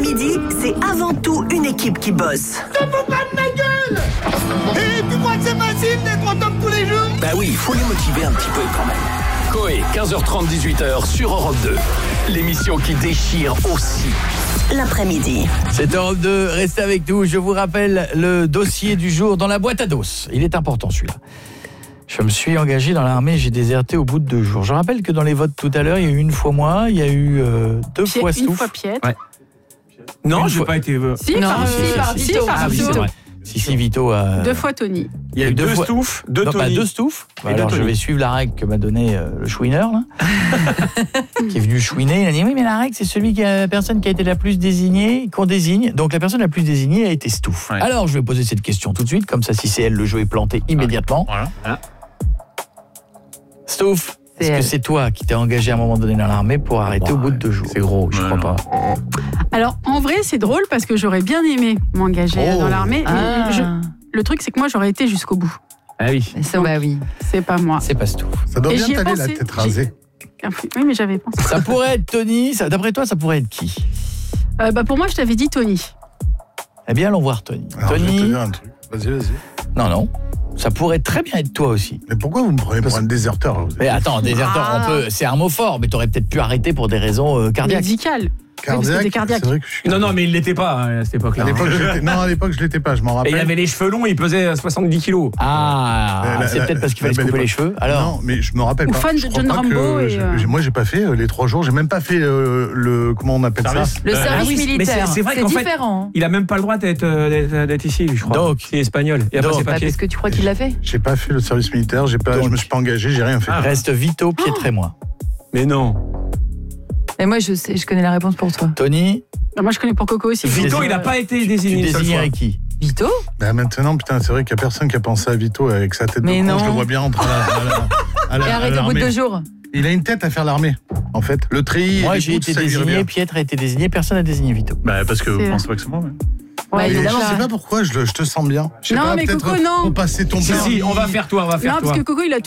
l'après-midi, c'est avant tout une équipe qui bosse. Te fous pas de ma gueule! Et tu crois que c'est facile d'être en top tous les jours? Bah oui, il faut les motiver un petit peu quand même. Coé, 15h30, 18h sur Europe 2. L'émission qui déchire aussi. L'après-midi. C'est Europe 2, restez avec nous. Je vous rappelle le dossier du jour dans la boîte à dos. Il est important celui-là. Je me suis engagé dans l'armée, j'ai déserté au bout de 2 jours. Je rappelle que dans les votes tout à l'heure, il y a eu une fois moi, il y a eu 2 fois Stouff. Une fois Piette. Ouais. Non, j'ai pas été... Si, par Vito. Ah oui, c'est vrai. Si, Vito a... 2 fois Tony. Il y a eu 2 fois... Stouff, 2 Tony. Pas 2 Stouff. Alors je vais suivre la règle que m'a donnée le chouineur, là, qui est venu chouiner. Il a dit, oui, mais la règle, c'est la personne qui a été la plus désignée, qu'on désigne. Donc la personne la plus désignée a été Stouff. Ouais. Alors je vais poser cette question tout de suite, comme ça, si c'est elle, le jeu est planté immédiatement. Voilà. Stouff, est-ce que c'est toi qui t'es engagé à un moment donné dans l'armée pour arrêter au bout de 2 jours? C'est gros, je crois pas. Alors, en vrai, c'est drôle parce que j'aurais bien aimé m'engager dans l'armée. Le truc, c'est que moi, j'aurais été jusqu'au bout. Ah oui. Ça, bah oui. C'est pas moi. C'est pas Stouff. Ça doit bien t'aller la tête rasée. Oui, mais j'avais pensé. Ça pourrait être Tony. D'après toi, ça pourrait être qui? Pour moi, je t'avais dit Tony. Eh bien, allons voir Tony. Alors, Tony. je vais te dire un truc. Vas-y. Non. Ça pourrait très bien être toi aussi. Mais pourquoi vous me prenez pour un déserteur? Mais attends, déserteur, c'est un mot fort, mais t'aurais peut-être pu arrêter pour des raisons cardiaques. Médicales. Cardiaque. C'est vrai que je suis... Non, mais il l'était pas à cette époque-là. À l'époque, je l'étais pas, je m'en rappelle. Et il avait les cheveux longs, il pesait 70 kilos. C'est peut-être parce qu'il fallait se couper les cheveux. Alors... Non, mais je me rappelle pas. Fan de John Rambo. Moi, j'ai pas fait les 3 jours. J'ai même pas fait le comment on appelle ça? Le service militaire. C'est vrai qu'en fait, il a même pas le droit d'être ici, je crois. Donc, il est espagnol. Il a pas ses papiers. Parce que tu crois qu'il l'a fait? J'ai pas fait le service militaire. Je me suis pas engagé. J'ai rien fait. Reste Vito, Pietre et moi. Mais non. Et moi, je connais la réponse pour toi. Tony? Moi, je connais pour Coco aussi. Vito, il n'a pas été désigné. Tu désignerais qui? Vito? Maintenant, putain, c'est vrai qu'il y a personne qui a pensé à Vito avec sa tête de con. Je le vois bien rentrer à et arrête au bout de 2 jours. Il a une tête à faire l'armée, en fait. Le treillis. Moi, j'ai été désigné, Pietre a été désigné, personne n'a désigné Vito. Parce que vous pensez pas que c'est moi, mais... Ouais, évidemment. Je sais pas pourquoi, je te sens bien. Non, mais Coco, non. On passait ton Si, on va faire toi, Non, parce que Coco, il a